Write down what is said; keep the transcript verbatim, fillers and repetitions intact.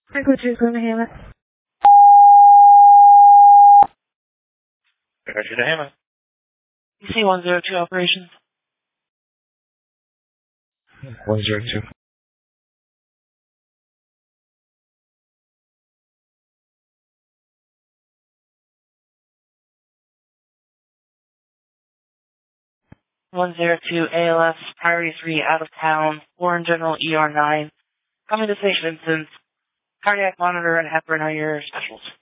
Frequency is going to Hammond. Roger to Hammond. E C one zero two operations. one zero two. one zero two A L S, priority three, out of town, Warren General E R nine. Coming to station instance, cardiac monitor and heparin are your specials.